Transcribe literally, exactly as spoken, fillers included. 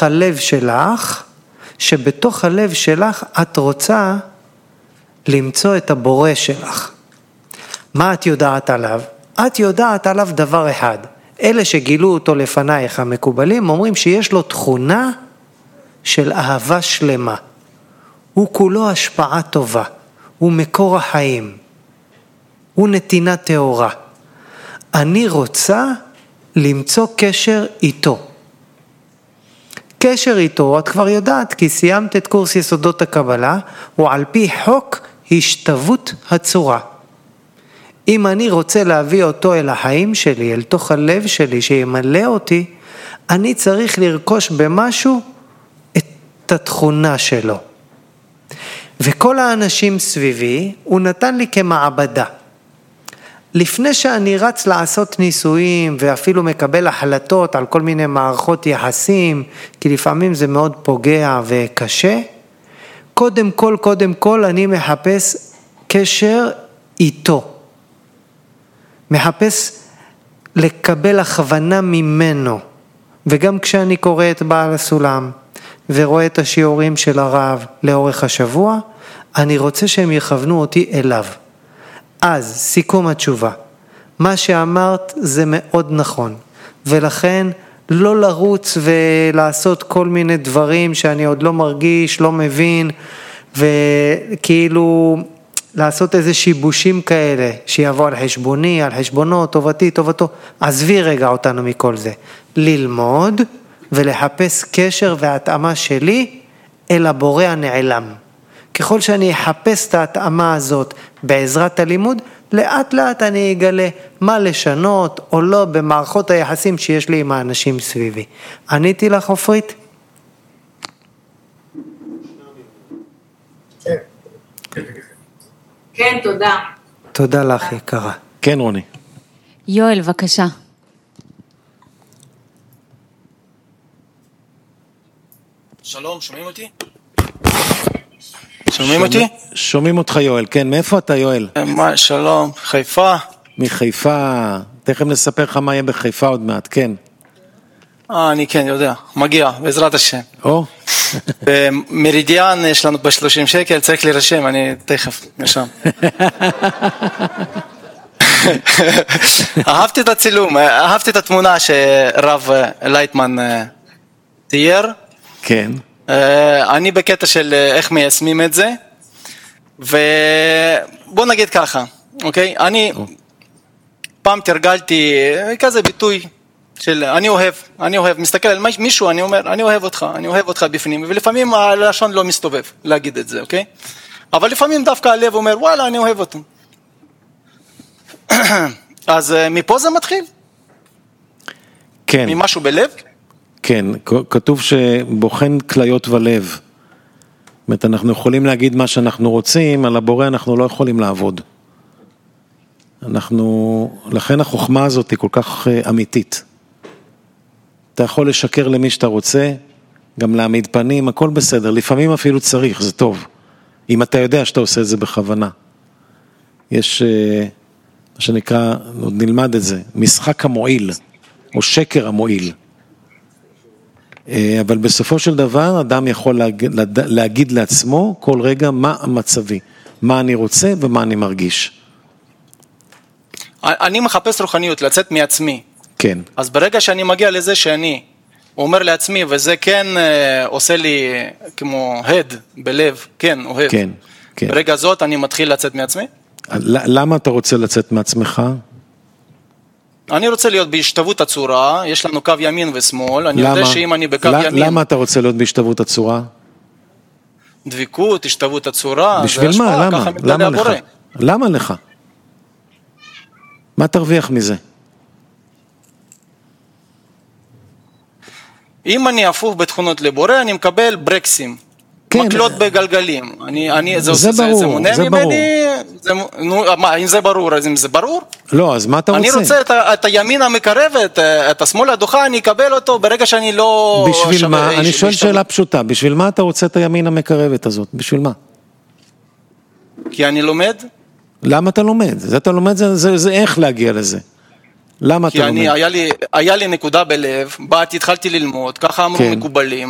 בתוך הלב שלך, שבתוך הלב שלך את רוצה למצוא את הבורא שלך. מה את יודעת עליו? את יודעת עליו דבר אחד. אלה שגילו אותו לפנייך המקובלים אומרים שיש לו תכונה של אהבה שלמה. הוא כולו השפעה טובה. הוא מקור החיים. הוא נתינה טהורה. אני רוצה למצוא קשר איתו. קשר איתו, את כבר יודעת, כי סיימת את קורס יסודות הקבלה, הוא על פי חוק השתוות הצורה. אם אני רוצה להביא אותו אל החיים שלי, אל תוך הלב שלי, שימלא אותי, אני צריך לרכוש במשהו את התכונה שלו. וכל האנשים סביבי, הוא נתן לי כמעבדה. לפני שאני רץ לעשות ניסויים, ואפילו מקבל החלטות על כל מיני מערכות יחסים, כי לפעמים זה מאוד פוגע וקשה, קודם כל, קודם כל, אני מחפש קשר איתו. מחפש לקבל הכוונה ממנו. וגם כשאני קורא את בעל הסולם, ורואה את השיעורים של הרב לאורך השבוע, אני רוצה שהם יכוונו אותי אליו. אז, סיכום התשובה. מה שאמרת זה מאוד נכון. ולכן, לא לרוץ ולעשות כל מיני דברים שאני עוד לא מרגיש, לא מבין, וכאילו לעשות איזה שיבושים כאלה, שיבוא על חשבוני, על חשבונו, טובתי, טובתו. עזבי רגע אותנו מכל זה. ללמוד ולחפש קשר והתאמה שלי אל הבורא הנעלם. ככל שאני אחפש את ההתאמה הזאת בעזרת הלימוד, לאט לאט אני אגלה מה לשנות או לא במערכות היחסים שיש לי עם האנשים סביבי. עניתי לך, עופרית? כן, תודה. תודה לך, יקרה. כן, רוני. יואל, בבקשה. שלום, שומעים אותי? שומעים אותי? שומעים אותך, יואל. כן, מאיפה אתה, יואל? מה, שלום, חיפה. מחיפה. תכף נספר לך מה יהיה בחיפה עוד מעט, כן. אה, אני כן, יודע. מגיע, בעזרת השם. או. במרידיאן יש לנו ב-שלושים שקל, צריך להירשם, אני תכף נרשם. אהבתי את הצילום, אהבתי את התמונה שרב לייטמן תיאר. כן. אני בקטע של איך מיישמים את זה, ובוא נגיד ככה, אוקיי? אני פעם תרגלתי כזה ביטוי של אני אוהב, אני אוהב, מסתכל על מישהו, אני אומר, אני אוהב אותך, אני אוהב אותך בפנים, ולפעמים הלשון לא מסתובב להגיד את זה, אוקיי? אבל לפעמים דווקא הלב אומר, וואלה, אני אוהב אותו. אז מפה זה מתחיל? כן. ממשהו בלב? כן, כתוב שבוחן כליות ולב. זאת אומרת, אנחנו יכולים להגיד מה שאנחנו רוצים, על הבורא אנחנו לא יכולים לעבוד. אנחנו, לכן החוכמה הזאת היא כל כך אמיתית. אתה יכול לשקר למי שאתה רוצה, גם להעמיד פנים, הכל בסדר. לפעמים אפילו צריך, זה טוב. אם אתה יודע שאתה עושה את זה בכוונה. יש, מה שנקרא, עוד נלמד את זה, משחק המועיל, או שקר המועיל. אבל בסופו של דבר, אדם יכול להגיד, להגיד לעצמו כל רגע מה המצבי, מה אני רוצה ומה אני מרגיש. אני מחפש רוחניות, לצאת מעצמי. כן. אז ברגע שאני מגיע לזה שאני אומר לעצמי, וזה כן עושה לי כמו הד בלב, כן, אוהב. כן, כן. ברגע זאת אני מתחיל לצאת מעצמי. למה אתה רוצה לצאת מעצמך? אני רוצה להיות בהשתוות הצורה, יש לנו קו ימין ושמאל, אני יודע שאם אני בקו ימין... למה אתה רוצה להיות בהשתוות הצורה? דביקות, השתוות הצורה, בשביל מה? למה? למה לך? למה לך? מה תרוויח מזה? אם אני הפוך בתכונות לבורא, אני מקבל ברקסים. מקלות בגלגלים. אני, אני, זה, זה זה, ברור, זה מונע זה ממני, ברור. זה, נו, מה, אם זה ברור, אז אם זה ברור? לא, אז מה אתה רוצה? אני רוצה את, את הימין המקרב, את, את השמאל הדוחה, אני אקבל אותו ברגע שאני לא... בשביל שווה, מה? אני שואל בשביל... שאלה פשוטה, בשביל מה אתה רוצה את הימין המקרבת הזאת? בשביל מה? כי אני לומד. למה אתה לומד? זה אתה לומד, זה, זה, זה איך להגיע לזה. למה אתה כי אני, לומד? היה לי, היה לי נקודה בלב, באתי, התחלתי ללמוד, ככה אמרו כן. מקובלים.